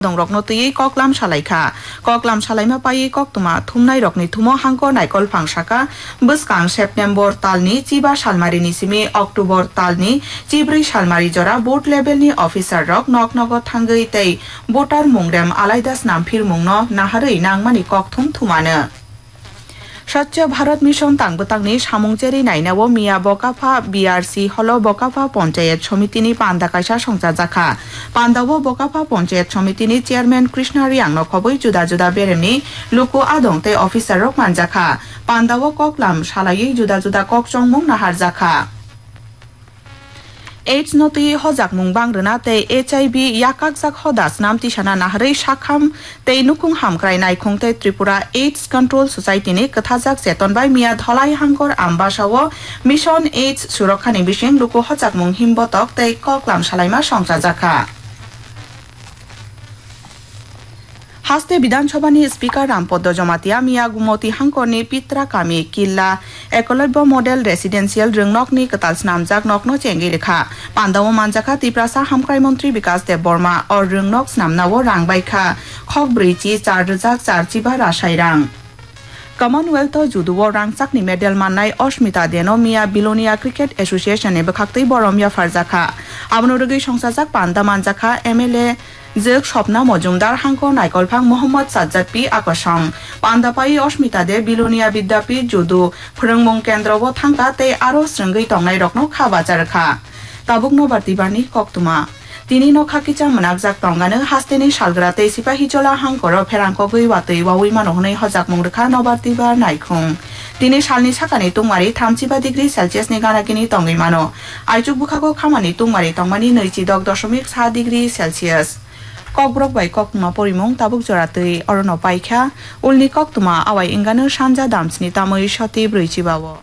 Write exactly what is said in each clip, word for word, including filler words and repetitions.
dong rok no tei koklam salaikha koklam salaima pai koktuma thumnai rokni thumo hangko naikol phangsaka buskang September talni chiba salmari ni simi October talni chibrui salmari jora board level ni officer rok nok nogo thangei tei voter mungrem alaidas namphir mungno naharei nangmani kokthum thumano স্বচ্ছ Bharat mission তাংবতাংনি সামংচেরি নাইনাও মিয়া Bakafa BRC হলো বকাফা পঞ্চায়েত সমিতিনি পান্দা কাইসা সংসার জাখা পান্দাও Bakafa panchayat সমিতিনি chairman Krishna রিয়াংনো খবই জুদা জুদা বেরেমনি Luku আদংতে officer rock মানজাখা পান্দাও ককলাম সালাই জুদা জুদা cock চংমুং Nahar জাখা AIDS noti hojak mung bangrena tei H I V yakak jak hodas nam tisana naharei sakham tei nukung hamkrai naikhung tei Tripura AIDS Control Society ni kathajak cheton bai mia dholai hangkor ambasao mission AIDS surakhani bishing luku hojak mung himbotok tei koklam salaima songsa jakha হাস্তে বিধানসভানি speaker রামপদ্ম Jamatia মিয়া গুমতি হাংকরনি পিত্রা কামি কিল্লা Eklavya model residential রংনকনি কতাল স্নামজাক নকনো Changi লেখা পান্দাও মানজাখা তিপ্রাসা হামক্রাই মন্ত্রী বিকাশ দেব Varma or রংনক স্নামনাও রাংবাইখা খক ব্রৈচি চার রজাক চারচিবা রাসাই রাং Commonwealth जुदुओ रांगचाकनि medal माननाय अस्मिता देनो मिया Belonia cricket association एबा खाक्तै बरमिया फारजाखा आबनोरगै संसाजाक पान्दा मानजाखा MLA जोग स्वप्ना मजुमदार हांको नायकलफां मोहम्मद साज्जाद पि आकर्षण पान्दापाई अस्मिता दे बिलोनिया विद्यापीठ जुदु फोरोंमुं केन्द्रबो थांका ते आरो स्रंगै तंनाय रकनो खाबाजारखा ताबुकनो बार्तिबारनि कक्तुमा তিনি নখাকিচা মনাকজাক তংগানো হাস্তেনি সালগ্রাতে সিপাহিজলা হাংকর ফেরাংক গৈবাতৈ ওয়াউই মানহनै হজাক মুংরখা নবার্তিবার নাইখুং তিনি সালনি সাকানি তুংমারি থামচিবা ডিগ্রি সেলসিয়াসনি গানাকিনি তংগৈ মানো আইচুক বুখাগো খামানি তুংমারি তংমানি নৈচিদক দশমিক সাত degree Celsius Kokborok by ককতুমা পরিমুং Tabuk জরাতৈ অরণ পাইখা উলনি ককতুমা away ইংগানো সানজা দামসনি তামৈ সতি ব্রৈচিবাও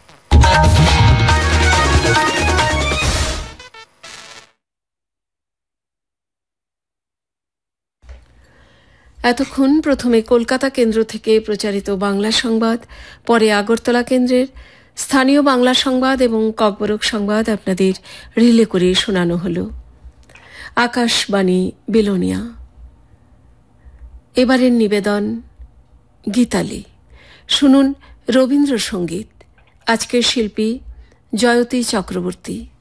এতক্ষণ প্রথমে কলকাতা কেন্দ্র থেকে প্রচারিত বাংলা সংবাদ, পরে আগরতলা কেন্দ্রের স্থানীয় বাংলা সংবাদ এবং ককবরক সংবাদ আপনাদের রিলে করে শোনানো হল। আকাশবাণী বিলোনিয়া। এবারের নিবেদন গীতালি। শুনুন রবীন্দ্রসঙ্গীত। আজকের শিল্পী জয়তী চক্রবর্তী।